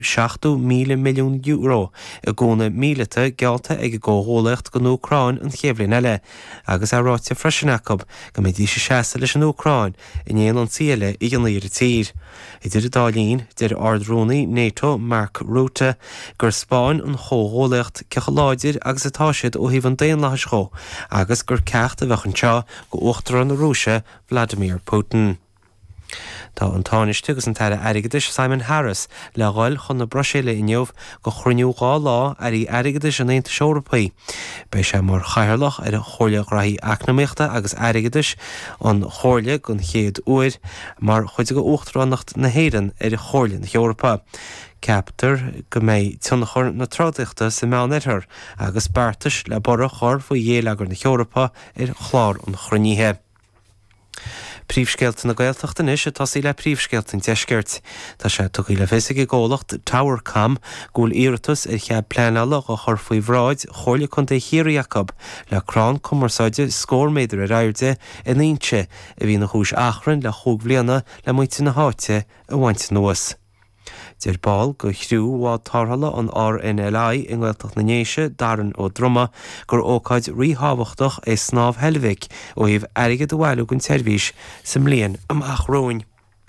€60 milliún a gcóna míleta gealta ag ggótholacht go Ucrain an chéimhlinn eile, agus áráite freisinachab go méid sé seasta leis an Ucrain in éon an síle i gníir tír. Idir dálín deir ardrúnaí NATO Mark Rutte gur Spáin an chótholacht cechaláidir agus atáisiid ó híh an déon leis cho, agus gur cecht a bhechanseo go uachtar an Rúise Vladimir Putin. Tá an táinis tugus an teire aigeis Simon Harris le gáil chun na Brusile inniuh go chruinniú gá lá aigeis an Aontas Eorpaí. Bei sé mar chairlach a chóirle raí eacnamaíochta agus aigeis an chóirle gon chéad uair mar chuide go uachtaránnacht na héireann a chóirle na Eorpa. Ceaptar go méid tunnachar na trádaachta sa meánethar agus beartas le borra chóir faoi dhéalagar na Eorpa chlár an chruinníthe. Príomhscéalta na Gaeltachta is a tosí le príomhscéalta in deisceart. Tá sé tugaí le fisigh ggólacht Tower Cam gúil iiritas cheap pleanala go chur faoi bhráid chóirle chun é Hír Jacob le crán cumarsáide scórméidir a rairde in Aonse a bhí na chúis achrann le chúg bbliana le muoite na háite a bhaint nuas. Deir ball go chhrú bhá tarthala an RNLI in Gaeltacht na Néise Darren ó Droma gur ócáid ríthabhachtach é snámh Helvig ó híh aige do bhhailú gon teirvís sa mbliain amach róin.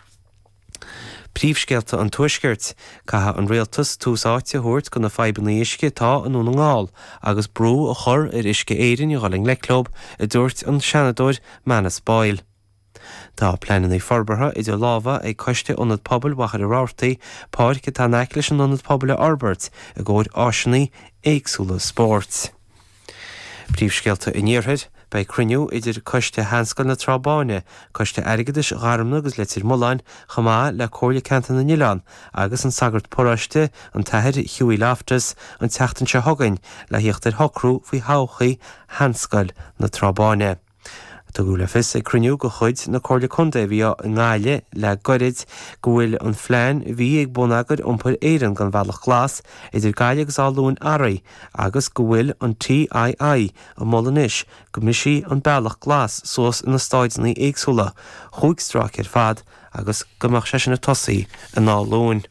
Príomhscéalta an tuaisceart catha an réaltas túsáite thuirt go na feibanna isce tá an ún ngáil agus brú a chur isce éireann i Ghaling Leclub a dúirt an seanadóir Manas Boyle. Tá pleanana forbartha idir lábha ag coiste ionad pobl wachar a ráirtaí páir go tá neiclis an ionad pobl Albert a gcóir áisinaí éagsúla sport. Príomhscéalta in Níorthaid bei cruinniú idir coiste hanscail na Trábáine, coiste aigeis gharamna agus letir Mulláin chamá le cóirle canta na Nílan agus an sagart poráiste an taithir Hughie Loftus an teachtain se thugainn le hiochttar hocrú faoi háchaí hanscail na Trábáine. Tá go le fis é cruinniú go chuid na cóirle chunda bhí an ngáile le gorid go bhfuil an phlean bhí ag bunagad iompar éireann gan bhealach glas idir gaiile agus áluúin araí agus go bhfuil an TII an molanis go misí an bealach glas suas ina stáidnaí éagsúla chuig strach ar fad agus gomach sé sin na tosaí an áluúin.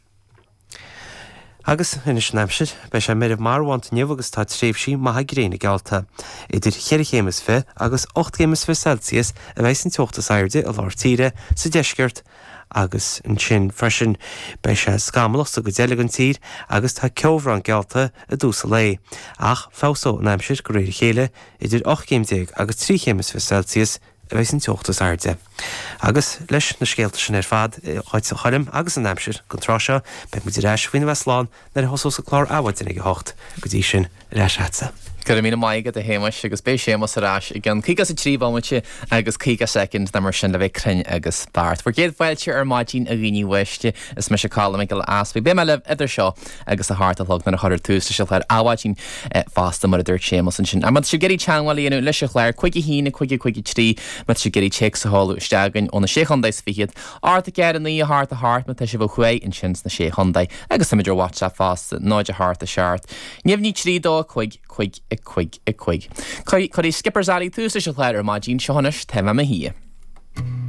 Agus inis neamsid, bei sé méidir marhaint nniuh agus tá tréimhsí maithe gréine gealta. Idir cheirichémas fi agus 8 Celsius a bheith san teochtas airde a lár tíre sa deisceart agus an sin freisin bei sé scamalachta go déalagan tír agus tá ceomhran gealta a dúsa lei. Ach fásó neamsid go réir chéile idir 8 agus 3 Celsius a bheith san teochtas airde. Agus leis na scéalta sin ar fad chuid sa cholim agus an neamsir go tráseo be mu réis faoine Westláin nar hosó sa chlár áhaid in ige hocht go dtí sin réisheatsa. Gur mí maigad a héimeis agus bé sémas arás i gan cígas a tríbámate agus cíga second na mar sin le bheith crinn agus bart. Fuair géad bhailte ar maidín a riní weiste is me se cála me go aspa. Bé me le idir seo agus a háart a log na chuir tústa se chléir áhaidín fásta mar a dúirt sémas an sin. A mat si geirí teangáil íonú leis a chléir chuigi hína chuigi trí mat si geirí check sa háú isteagain óna séchandáis fihiad áta gear an í a háart me te se bh chué in sin na séchandáid agus sa idir WhatsApp fásta náid a háart a seart. Níomh ní trídó chuig Chuig. Chuir í skippers aí túsa se chléir ar maidín seonas te me hí.